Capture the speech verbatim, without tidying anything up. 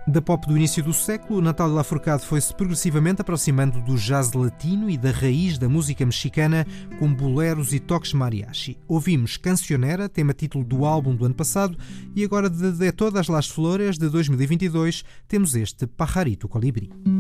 Da pop do início do século, Natália Lafourcade foi-se progressivamente aproximando do jazz latino e da raiz da música mexicana com boleros e toques mariachi. Ouvimos Cancionera, tema título do álbum do ano passado, e agora de De Todas las Flores, de dois mil e vinte e dois, temos este Pajarito Colibrí.